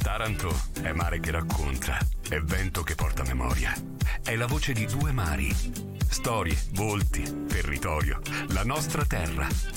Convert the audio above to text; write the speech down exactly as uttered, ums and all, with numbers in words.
Taranto è mare che racconta, è vento che porta memoria, è la voce di due mari, storie, volti, territorio, la nostra terra.